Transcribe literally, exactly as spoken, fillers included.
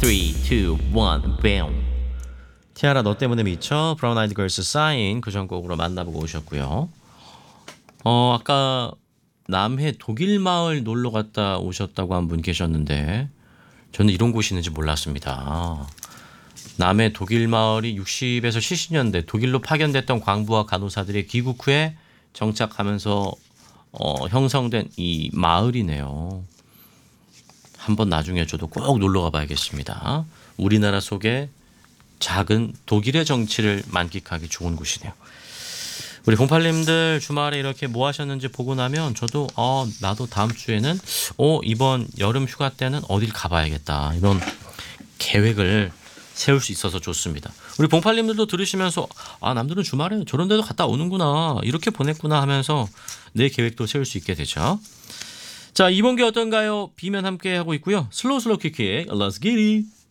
three, two, one, bam. 티아라 너 때문에 미쳐 브라운 아이드 걸스 사인 그 전곡으로 만나보고 오셨고요. 어 아까 남해 독일 마을 놀러 갔다 오셨다고 한 분 계셨는데 저는 이런 곳이 있는지 몰랐습니다. 남해 독일 마을이 육십에서 칠십 년대 독일로 파견됐던 광부와 간호사들의 귀국 후에 정착하면서 어, 형성된 이 마을이네요. 한번 나중에 저도 꼭 놀러 가봐야겠습니다. 우리나라 속에 작은 독일의 정치를 만끽하기 좋은 곳이네요. 우리 공팔님들 주말에 이렇게 뭐 하셨는지 보고 나면 저도 어, 나도 다음 주에는 어, 이번 여름 휴가 때는 어딜 가봐야겠다 이런 계획을 세울 수 있어서 좋습니다. 우리 봉팔님들도 들으시면서 아 남들은 주말에 저런 데도 갔다 오는구나 이렇게 보냈구나 하면서 내 계획도 세울 수 있게 되죠. 자 이번 게 어떤가요? 비면 함께 하고 있고요. 슬로우 슬로우 킥킥 Let's get it.